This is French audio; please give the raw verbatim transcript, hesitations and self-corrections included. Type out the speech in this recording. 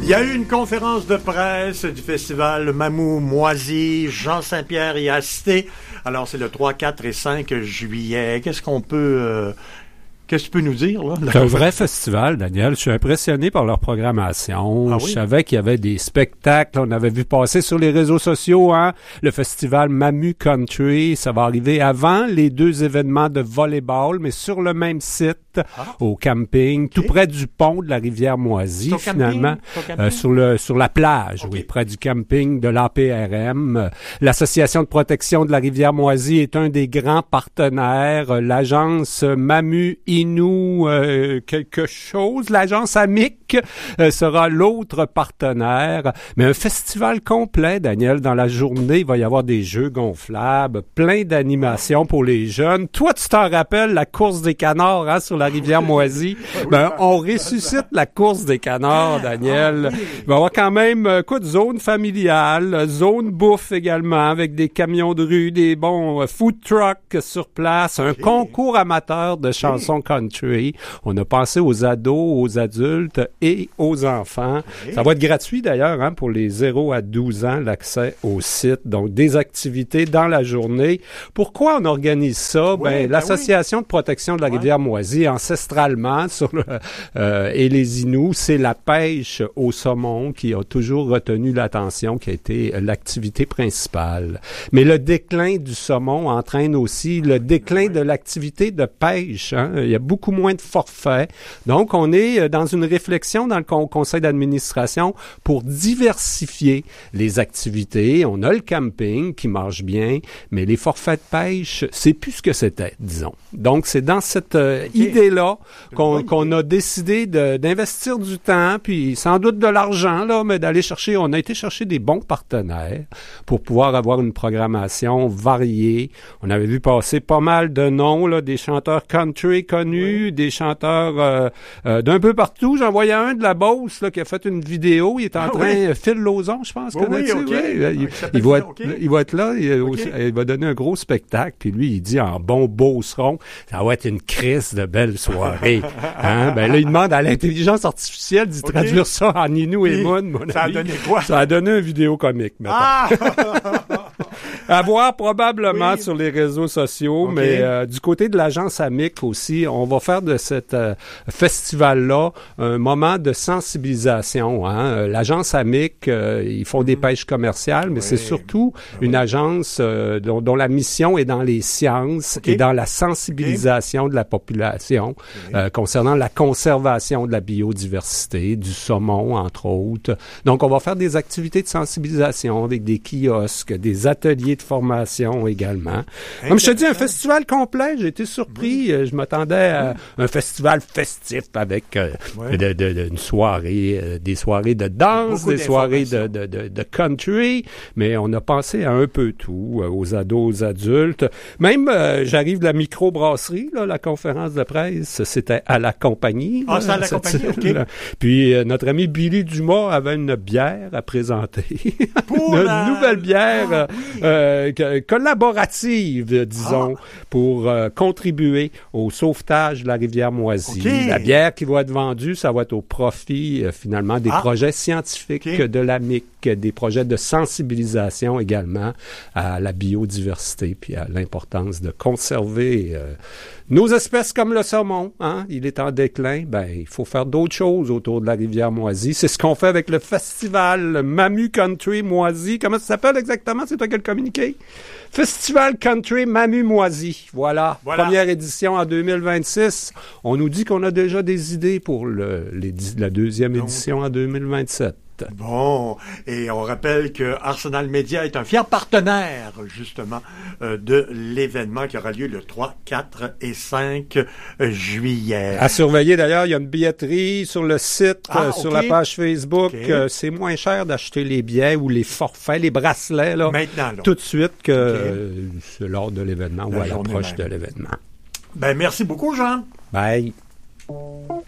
Il y a eu une conférence de presse du festival Mamou Moisi. Jean Saint-Pierre y a assisté. Alors, c'est le trois, quatre et cinq juillet. Qu'est-ce qu'on peut... Euh, qu'est-ce que tu peux nous dire, là? C'est un vrai festival, Daniel. Je suis impressionné par leur programmation. Ah, oui? Je savais qu'il y avait des spectacles. On avait vu passer sur les réseaux sociaux, hein, le festival Mamu Country. Ça va arriver avant les deux événements de volleyball, mais sur le même site, ah. au camping, okay. tout près du pont de la rivière Moisi, sur finalement, euh, sur le sur la plage, okay. oui, près du camping de l'A P R M. L'Association de protection de la rivière Moisi est un des grands partenaires. L'agence Mamu Inou euh, quelque chose, l'agence Amic euh, sera l'autre partenaire. Mais un festival complet, Daniel, dans la journée, il va y avoir des jeux gonflables, plein d'animations pour les jeunes. Toi, tu t'en rappelles, la course des canards, hein, sur la rivière Moisi. Ben, on ressuscite la course des canards, Daniel. Il va y avoir quand même, écoute, zone familiale, zone bouffe également, avec des camions de rue, des bons food trucks sur place, un concours amateur de chansons country. On a pensé aux ados, aux adultes et aux enfants. Ça va être gratuit d'ailleurs, hein, pour les zéro à douze ans, l'accès au site. Donc, des activités dans la journée. Pourquoi on organise ça? Oui, ben, ben l'Association oui. de protection de la rivière ouais. Moisi, ancestralement, sur le, euh, et les Inuits, c'est la pêche au saumon qui a toujours retenu l'attention, qui a été l'activité principale. Mais le déclin du saumon entraîne aussi le déclin de l'activité de pêche. Hein? Il y a beaucoup moins de forfaits. Donc, on est dans une réflexion dans le con- conseil d'administration pour diversifier les activités. On a le camping qui marche bien, mais les forfaits de pêche, c'est plus ce que c'était, disons. Donc, c'est dans cette euh, okay. idée-là qu'on, qu'on a décidé de, d'investir du temps, puis sans doute de l'argent, là, mais d'aller chercher, on a été chercher des bons partenaires pour pouvoir avoir une programmation variée. On avait vu passer pas mal de noms, là, des chanteurs country connus, oui. des chanteurs euh, euh, d'un peu partout. J'en voyais un de la Beauce là, qui a fait une vidéo. Il est en ah, train... Oui. Phil Lauzon, je pense. Oui, oui, okay. ouais, il, il, ah, il, va être, okay. il va être là. Il, okay. il va donner un gros spectacle. Puis lui, il dit en bon beauceron, ça va être une crise de belle soirée. Hein? Ben là, il demande à l'intelligence artificielle d'y okay. traduire ça en Inou et Moon, mon Ça ami. a donné quoi? Ça a donné un vidéo comique, maintenant. Ah! À voir probablement oui. sur les réseaux sociaux, okay. mais euh, du côté de l'agence Amic aussi, on va faire de cet euh, festival-là un moment de sensibilisation. Hein? L'agence Amic, euh, ils font des pêches commerciales, mais oui. c'est surtout oui. une agence euh, dont, dont la mission est dans les sciences okay. et dans la sensibilisation okay. de la population okay. euh, concernant la conservation de la biodiversité, du saumon, entre autres. Donc, on va faire des activités de sensibilisation avec des kiosques, des ateliers de formation également. Comme je te dis, un festival complet. J'ai été surpris. Oui. Je m'attendais à un festival festif avec euh, oui. de, de, de, une soirée, euh, des soirées de danse, Beaucoup des soirées de, de, de, de country, mais on a pensé à un peu tout, euh, aux ados, aux adultes. Même, euh, j'arrive de la microbrasserie, là, la conférence de presse, c'était à la compagnie. Ah, c'est à la compagnie, OK. Là. Puis, euh, notre ami Billy Dumas avait une bière à présenter. Pour une la... nouvelle bière ah, oui. euh, collaborative, disons, ah. pour euh, contribuer au sauvetage de la rivière Moisi. Okay. La bière qui va être vendue, ça va être au profit, euh, finalement, des ah. projets scientifiques okay. de l'Amic, des projets de sensibilisation également à la biodiversité puis à l'importance de conserver euh, nos espèces comme le saumon. Hein? Il est en déclin. Ben, il faut faire d'autres choses autour de la rivière Moisi. C'est ce qu'on fait avec le festival Mamu Country Moisi. Comment ça s'appelle exactement? C'est toi qui as le communiqué? Festival Country Mamu Moisi. Voilà. voilà. Première édition en deux mille vingt-six. On nous dit qu'on a déjà des idées pour le, les, la deuxième Donc. édition en deux mille vingt-sept. Bon, et on rappelle que Arsenal Media est un fier partenaire, justement, euh, de l'événement qui aura lieu le trois, quatre et cinq juillet. À surveiller, d'ailleurs, il y a une billetterie sur le site, ah, euh, okay. sur la page Facebook. Okay. Euh, c'est moins cher d'acheter les billets ou les forfaits, les bracelets, là, Maintenant, là. tout de suite que okay. euh, lors de l'événement la ou à l'approche même. de l'événement. Ben, merci beaucoup, Jean. Bye.